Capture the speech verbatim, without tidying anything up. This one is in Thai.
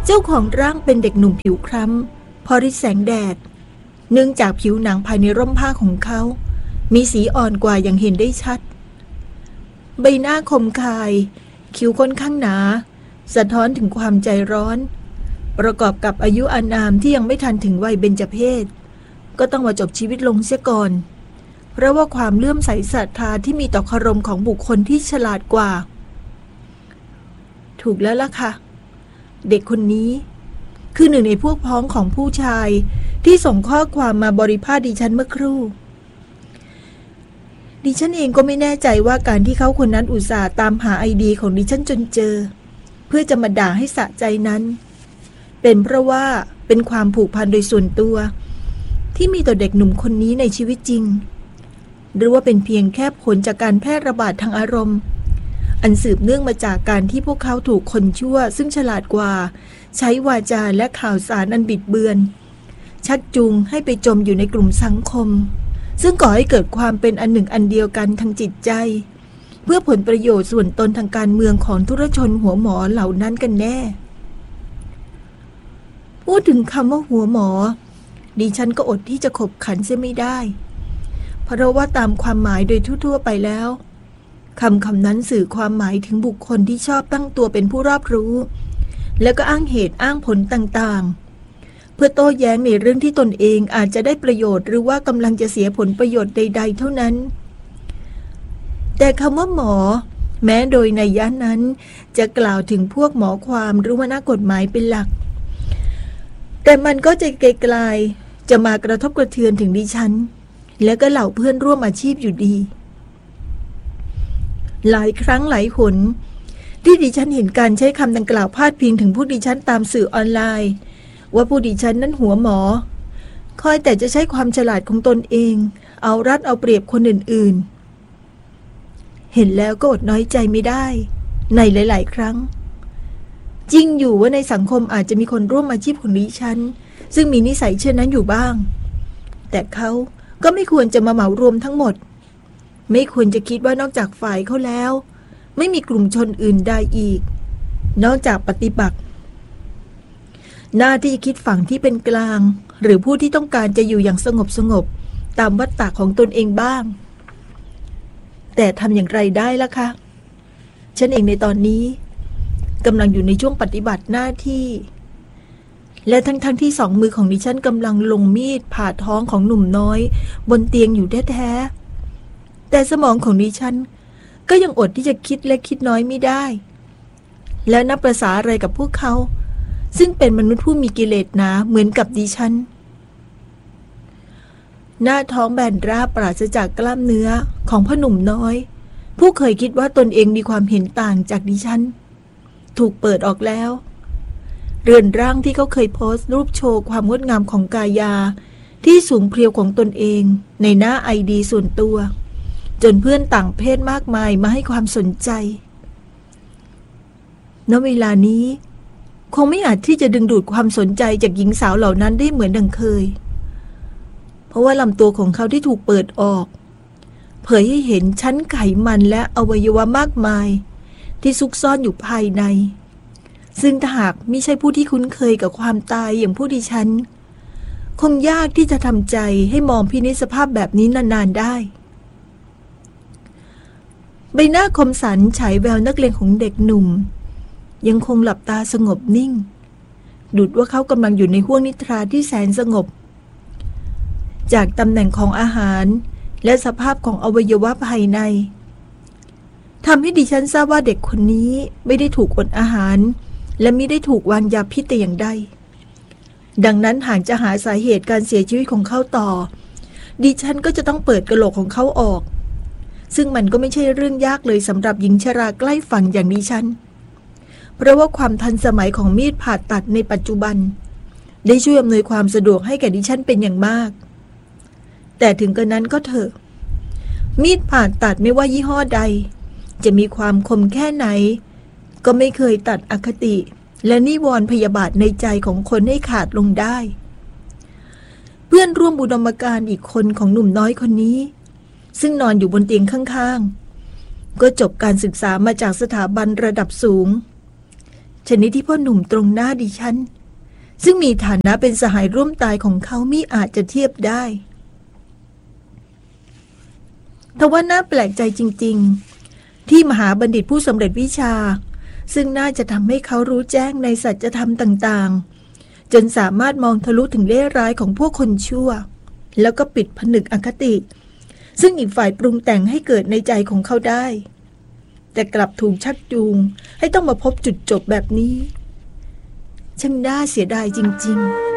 เจ้าของร่างเป็นเด็กหนุ่มผิวคล้ำพอริแสงแดดเนื่องจากผิวหนังภายในร่มผ้าของเขามีสีอ่อนกว่าอย่างเห็นได้ชัดใบหน้าคมคายคิ้วค่อนข้างหนาสะท้อนถึงความใจร้อนประกอบกับอายุอานามที่ยังไม่ทันถึงวัยเบญจเพสก็ต้องมาจบชีวิตลงเสียก่อนเพราะว่าความเลื่อมใสศรัทธาที่มีต่อคารมของบุคคลที่ฉลาดกว่าถูกแล้วล่ะค่ะเด็กคนนี้คือหนึ่งในพวกพ้องของผู้ชายที่ส่งข้อความมาบริพาทดิฉันเมื่อครู่ดิฉันเองก็ไม่แน่ใจว่าการที่เขาคนนั้นอุตส่าห์ตามหาไอดีของดิฉันจนเจอเพื่อจะมาด่าให้สะใจนั้นเป็นเพราะว่าเป็นความผูกพันโดยส่วนตัวที่มีต่อเด็กหนุ่มคนนี้ในชีวิตจริงหรือว่าเป็นเพียงแค่ผลจากการแพร่ระบาดทางอารมณ์อันสืบเนื่องมาจากการที่พวกเขาถูกคนชั่วซึ่งฉลาดกว่าใช้วาจาและข่าวสารอันบิดเบือนชักจูงให้ไปจมอยู่ในกลุ่มสังคมซึ่งก่อให้เกิดความเป็นอันหนึ่งอันเดียวกันทางจิตใจเพื่อผลประโยชน์ส่วนตนทางการเมืองของธุรชนหัวหมอเหล่านั้นกันแน่พูดถึงคำว่าหัวหมอดิฉันก็อดที่จะขบขันเสียไม่ได้เพราะว่าตามความหมายโดยทั่วๆไปแล้วคำคำนั้นสื่อความหมายถึงบุคคลที่ชอบตั้งตัวเป็นผู้รอบรู้แล้วก็อ้างเหตุอ้างผลต่างๆเพื่อโต้แย้งในเรื่องที่ตนเองอาจจะได้ประโยชน์หรือว่ากำลังจะเสียผลประโยชน์ใดๆเท่านั้นแต่คำว่าหมอแม้โดยนัยยะนั้นจะกล่าวถึงพวกหมอความหรือว่านักกฎหมายเป็นหลักแต่มันก็จะไกลๆจะมากระทบกระเทือนถึงดิฉันและก็เหล่าเพื่อนร่วมอาชีพอยู่ดีหลายครั้งหลายหนที่ดิฉันเห็นการใช้คำดังกล่าวพาดพิงถึงผู้ดิฉันตามสื่อออนไลน์ว่าผู้ดิฉันนั้นหัวหมอคอยแต่จะใช้ความฉลาดของตนเองเอารัดเอาเปรียบคนอื่นๆเห็นแล้วก็อดน้อยใจไม่ได้ในหลายๆครั้งจริงอยู่ว่าในสังคมอาจจะมีคนร่วมอาชีพของดิฉันซึ่งมีนิสัยเช่นนั้นอยู่บ้างแต่เขาก็ไม่ควรจะมาเหมารวมทั้งหมดไม่ควรจะคิดว่านอกจากฝ่ายเขาแล้วไม่มีกลุ่มชนอื่นใดอีกนอกจากปฏิบัติหน้าที่คิดฝั่งที่เป็นกลางหรือผู้ที่ต้องการจะอยู่อย่างสงบสงบตามวัฏฏะของตนเองบ้างแต่ทำอย่างไรได้ล่ะคะฉันเองในตอนนี้กำลังอยู่ในช่วงปฏิบัติหน้าที่และทั้งๆ ท, ที่สองมือของดิฉันกำลังลงมีดผ่าท้องของหนุ่มน้อยบนเตียงอยู่แท้ๆแต่สมองของดิฉันก็ยังอดที่จะคิดและคิดน้อยไม่ได้แล้วนับประสาอะไรกับพวกเขาซึ่งเป็นมนุษย์ผู้มีกิเลสหนาเหมือนกับดิฉันหน้าท้องแบนราบปราศจากกล้ามเนื้อของพ่อหนุ่มน้อยผู้เคยคิดว่าตนเองมีความเห็นต่างจากดิฉันถูกเปิดออกแล้วเรือนร่างที่เขาเคยโพสต์รูปโชว์ความงดงามของกายาที่สูงเพรียวของตนเองในหน้าไอดีส่วนตัวจนเพื่อนต่างเพศมากมายมาให้ความสนใจณเวลานี้คงไม่อาจที่จะดึงดูดความสนใจจากหญิงสาวเหล่านั้นได้เหมือนดังเคยเพราะว่าลำตัวของเขาที่ถูกเปิดออกเผยให้เห็นชั้นไขมันและอวัยวะมากมายที่ซุกซ่อนอยู่ภายในซึ่งถ้าหากมิใช่ผู้ที่คุ้นเคยกับความตายอย่างผู้ดิฉันคงยากที่จะทำใจให้มองพินิจสภาพแบบนี้นานๆได้ใบหน้าคมสันฉายแววนักเลงของเด็กหนุ่มยังคงหลับตาสงบนิ่งดุจว่าเขากำลังอยู่ในห้วงนิทราที่แสนสงบจากตำแหน่งของอาหารและสภาพของอวัยวะภายในทำให้ดิฉันทราบว่าเด็กคนนี้ไม่ได้ถูกอดอาหารและไม่ได้ถูกวางยาพิษแต่อย่างใดดังนั้นหากจะหาสาเหตุการเสียชีวิตของเขาต่อดิฉันก็จะต้องเปิดกะโหลกของเขาออกซึ่งมันก็ไม่ใช่เรื่องยากเลยสำหรับหญิงชราใกล้ฝั่งอย่างดิฉันเพราะว่าความทันสมัยของมีดผ่าตัดในปัจจุบันได้ช่วยอำนวยความสะดวกให้แก่ดิฉันเป็นอย่างมากแต่ถึงกระนั้นก็เถอะมีดผ่าตัดไม่ว่ายี่ห้อใดจะมีความคมแค่ไหนก็ไม่เคยตัดอคติและนิวรณ์พยาบาทในใจของคนให้ขาดลงได้เพื่อนร่วมอุดมการณ์อีกคนของหนุ่มน้อยคนนี้ซึ่งนอนอยู่บนเตียงข้างๆก็จบการศึกษามาจากสถาบันระดับสูงชนิดที่พ่อหนุ่มตรงหน้าดิฉันซึ่งมีฐานะเป็นสหายร่วมตายของเขามิอาจจะเทียบได้ทว่าน่าแปลกใจจริงๆที่มหาบัณฑิตผู้สำเร็จวิชาซึ่งน่าจะทำให้เขารู้แจ้งในสัจธรรมต่างๆจนสามารถมองทะลุถึงเล่ห์ร้ายของพวกคนชั่วแล้วก็ปิดผนึกอคติซึ่งอีกฝ่ายปรุงแต่งให้เกิดในใจของเขาได้แต่กลับถูกชักจูงให้ต้องมาพบจุดจบแบบนี้ช่างน่าเสียดายจริงๆ